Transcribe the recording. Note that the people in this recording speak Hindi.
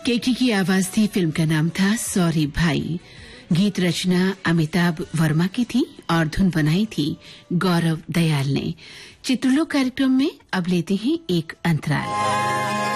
केकी की आवाज थी, फिल्म का नाम था सॉरी भाई। गीत रचना अमिताभ वर्मा की थी और धुन बनाई थी गौरव दयाल ने। चित्रलोक कार्यक्रम में अब लेते हैं एक अंतराल।